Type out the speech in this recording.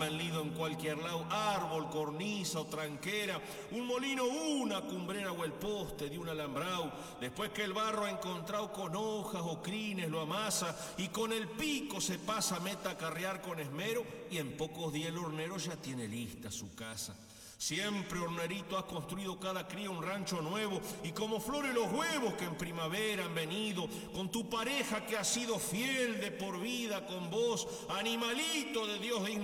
cama, el nido en cualquier lado, árbol, cornisa o tranquera, un molino, una cumbrera o el poste de un alambrado. Después que el barro ha encontrado con hojas o crines, lo amasa y con el pico se pasa meta a carrear con esmero y en pocos días el hornero ya tiene lista su casa. Siempre, hornerito, has construido cada cría un rancho nuevo y como flores los huevos que en primavera han venido, con tu pareja que ha sido fiel de por vida con vos, animalito de Dios digno.